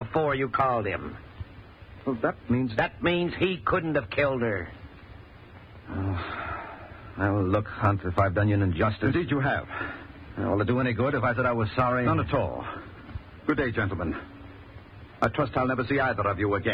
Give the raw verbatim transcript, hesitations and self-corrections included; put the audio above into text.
before you called him. Well, that means... That means he couldn't have killed her. Oh, well, look, Hunt, if I've done you an injustice... Indeed you have. Well, will it do any good if I said I was sorry? None at all. Good day, gentlemen. I trust I'll never see either of you again.